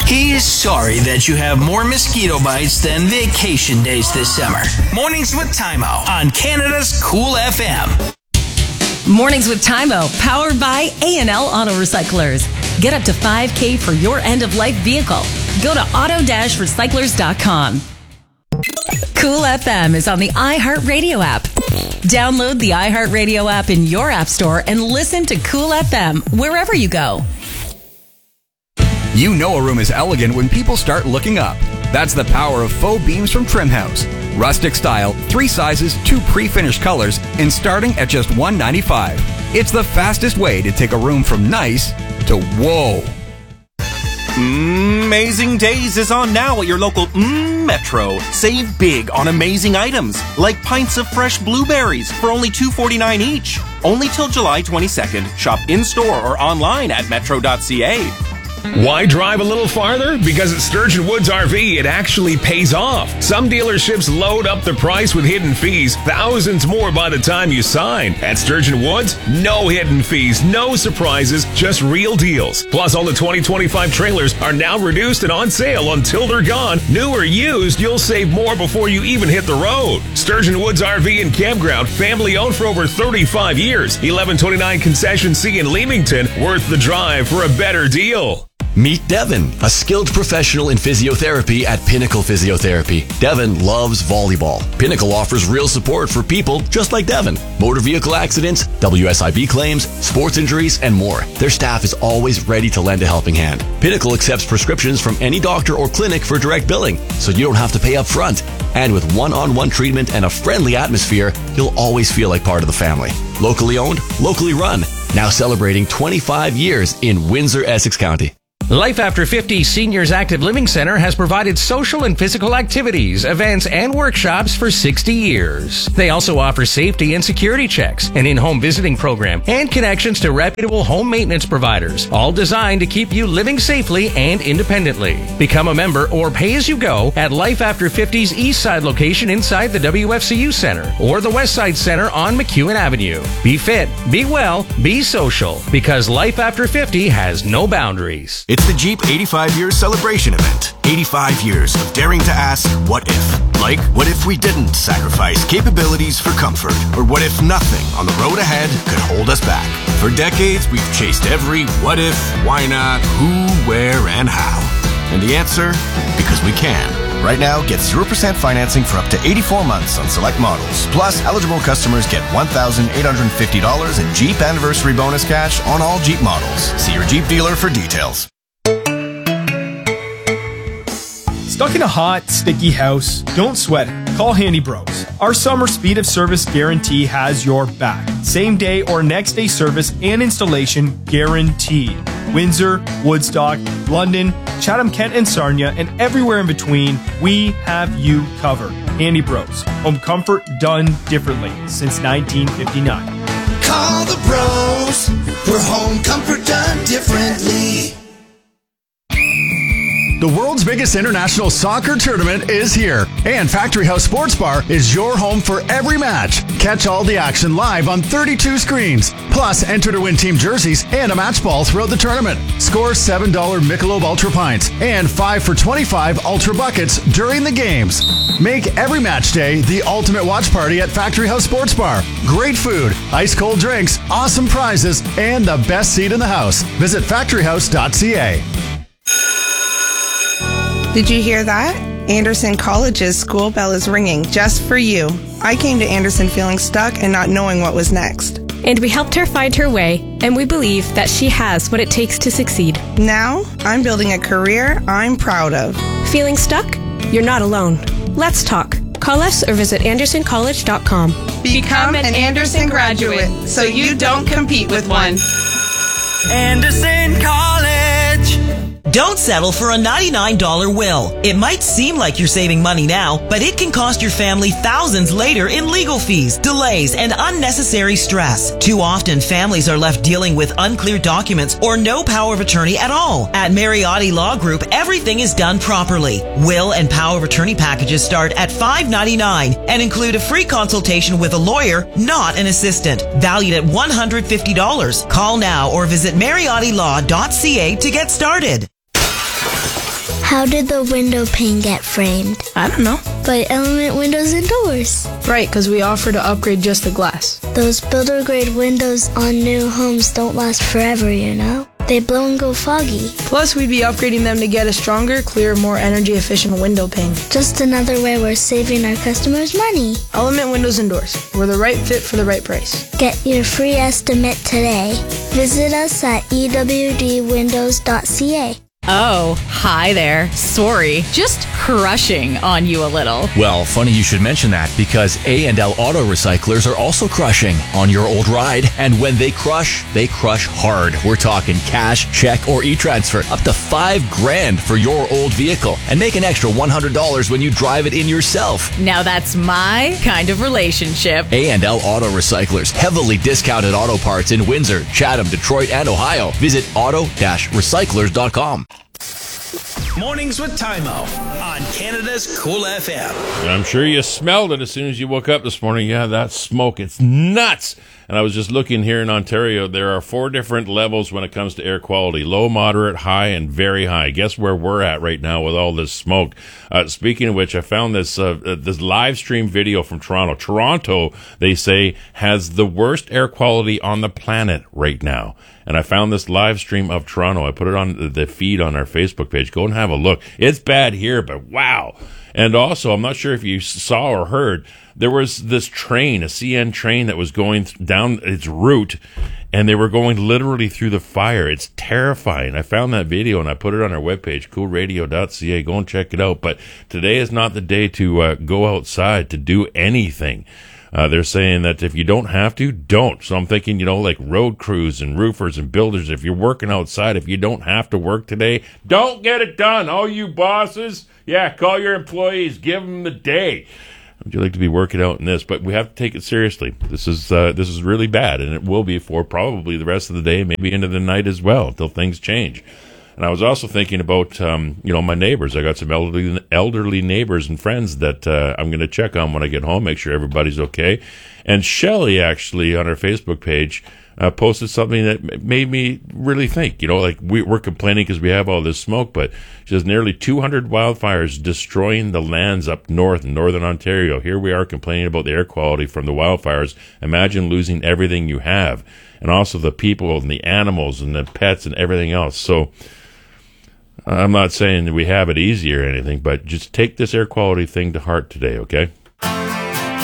He's sorry that you have more mosquito bites than vacation days this summer. Mornings with Tymo on Canada's Cool FM. Mornings with Tymo, powered by A&L Auto Recyclers. Get up to $5,000 for your end-of-life vehicle. Go to auto-recyclers.com. Cool FM is on the iHeartRadio app. Download the iHeartRadio app in your app store and listen to Cool FM wherever you go. You know a room is elegant when people start looking up. That's the power of faux beams from Trim House. Rustic style, 3 sizes, 2 pre-finished colors, and starting at just $195. It's the fastest way to take a room from nice to whoa. Amazing Days is on now at your local Metro. Save big on amazing items, like pints of fresh blueberries for only $2.49 each. Only till July 22nd. Shop in-store or online at metro.ca. Why drive a little farther? Because at Sturgeon Woods RV, it actually pays off. Some dealerships load up the price with hidden fees, thousands more by the time you sign. At Sturgeon Woods, no hidden fees, no surprises, just real deals. Plus, all the 2025 trailers are now reduced and on sale until they're gone. New or used, you'll save more before you even hit the road. Sturgeon Woods RV and Campground, family owned for over 35 years. 1129 Concession C in Leamington, worth the drive for a better deal. Meet Devin, a skilled professional in physiotherapy at Pinnacle Physiotherapy. Devin loves volleyball. Pinnacle offers real support for people just like Devin. Motor vehicle accidents, WSIB claims, sports injuries, and more. Their staff is always ready to lend a helping hand. Pinnacle accepts prescriptions from any doctor or clinic for direct billing, so you don't have to pay up front. And with one-on-one treatment and a friendly atmosphere, you'll always feel like part of the family. Locally owned, locally run. Now celebrating 25 years in Windsor, Essex County. Life After 50 Seniors Active Living Center has provided social and physical activities, events, and workshops for 60 years. They also offer safety and security checks, an in-home visiting program, and connections to reputable home maintenance providers, all designed to keep you living safely and independently. Become a member or pay as you go at Life After 50's East Side location inside the WFCU Center or the West Side Center on McEwen Avenue. Be fit, be well, be social, because Life After 50 has no boundaries. It's the Jeep 85 Years Celebration Event. 85 years of daring to ask, what if? Like, what if we didn't sacrifice capabilities for comfort? Or what if nothing on the road ahead could hold us back? For decades, we've chased every what if, why not, who, where, and how. And the answer? Because we can. Right now, get 0% financing for up to 84 months on select models. Plus, eligible customers get $1,850 in Jeep Anniversary Bonus Cash on all Jeep models. See your Jeep dealer for details. Stuck in a hot, sticky house? Don't sweat it. Call Handy Bros. Our summer speed of service guarantee has your back. Same day or next day service and installation guaranteed. Windsor, Woodstock, London, Chatham-Kent and Sarnia, and everywhere in between, we have you covered. Handy Bros. Home comfort done differently since 1959. Call the bros for home comfort done differently. The world's biggest international soccer tournament is here, and Factory House Sports Bar is your home for every match. Catch all the action live on 32 screens. Plus, enter to win team jerseys and a match ball throughout the tournament. Score $7 Michelob Ultra Pints and 5 for $25 Ultra Buckets during the games. Make every match day the ultimate watch party at Factory House Sports Bar. Great food, ice-cold drinks, awesome prizes, and the best seat in the house. Visit factoryhouse.ca. Did you hear that? Anderson College's school bell is ringing just for you. I came to Anderson feeling stuck and not knowing what was next. And we helped her find her way, and we believe that she has what it takes to succeed. Now, I'm building a career I'm proud of. Feeling stuck? You're not alone. Let's talk. Call us or visit andersoncollege.com. Become an Anderson graduate so you don't compete with one. Anderson College. Don't settle for a $99 will. It might seem like you're saving money now, but it can cost your family thousands later in legal fees, delays, and unnecessary stress. Too often, families are left dealing with unclear documents or no power of attorney at all. At Mariotti Law Group, everything is done properly. Will and power of attorney packages start at $5.99 and include a free consultation with a lawyer, not an assistant, valued at $150. Call now or visit mariottilaw.ca to get started. How did the window pane get framed? I don't know. By Element Windows and Doors. Right, because we offer to upgrade just the glass. Those builder-grade windows on new homes don't last forever, you know? They blow and go foggy. Plus, we'd be upgrading them to get a stronger, clearer, more energy-efficient window pane. Just another way we're saving our customers money. Element Windows and Doors. We're the right fit for the right price. Get your free estimate today. Visit us at ewdwindows.ca. Oh, hi there. Sorry, just crushing on you a little. Well, funny you should mention that because A&L Auto Recyclers are also crushing on your old ride. And when they crush hard. We're talking cash, check, or e-transfer. Up to $5,000 for your old vehicle. And make an extra $100 when you drive it in yourself. Now that's my kind of relationship. A&L Auto Recyclers. Heavily discounted auto parts in Windsor, Chatham, Detroit, and Ohio. Visit auto-recyclers.com. Mornings with Tymo on Canada's Cool FM. And I'm sure you smelled it as soon as you woke up this morning. Yeah, that smoke. It's nuts. And I was just looking here in Ontario. There are 4 different levels when it comes to air quality. Low, moderate, high, and very high. Guess where we're at right now with all this smoke? Speaking of which, I found this live stream video from Toronto. Toronto, they say, has the worst air quality on the planet right now. And I found this live stream of Toronto. I put it on the feed on our Facebook page. Go and have a look. It's bad here, but wow. And also, I'm not sure if you saw or heard, there was this train, a CN train that was going down its route, and they were going literally through the fire. It's terrifying. I found that video, and I put it on our webpage, coolradio.ca. Go and check it out. But today is not the day to go outside to do anything. They're saying that if you don't have to, don't. So I'm thinking, like road crews and roofers and builders, if you're working outside, if you don't have to work today, don't get it done. All you bosses, call your employees, give them the day. Would you like to be working out in this? But we have to take it seriously. This is really bad, and it will be for probably the rest of the day, maybe into the night as well, until things change. And I was also thinking about, my neighbors. I got some elderly neighbors and friends that I'm going to check on when I get home, make sure everybody's okay. And Shelley, actually, on her Facebook page, posted something that made me really think. We're complaining because we have all this smoke, but she says nearly 200 wildfires destroying the lands up north in northern Ontario. Here we are complaining about the air quality from the wildfires. Imagine losing everything you have, and also the people and the animals and the pets and everything else. So I'm not saying that we have it easy or anything, but just take this air quality thing to heart today, okay?